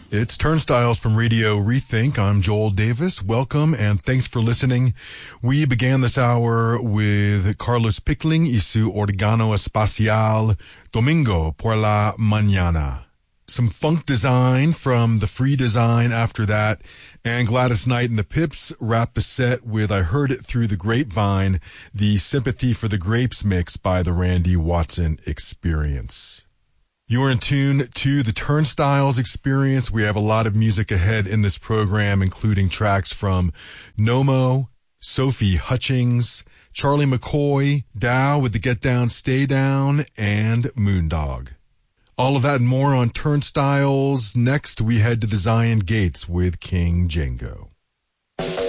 It's Turnstiles from Radio Rethink. I'm Joel Davis. Welcome and thanks for listening. We began this hour with Carlos Pickling y su Organo Espacial, Domingo por la Mañana. Some funk design from the Free Design after that, and Gladys Knight and the Pips wrapped the set with I Heard It Through the Grapevine, the Sympathy for the Grapes mix by the Randy Watson Experience. You are in tune to the Turnstiles Experience. We have a lot of music ahead in this program, including tracks from Nomo, Sophie Hutchings, Charlie McCoy, Dow with the Get Down, Stay Down, and Moondog. All of that and more on Turnstiles. Next, we head to the Zion Gates with King Django.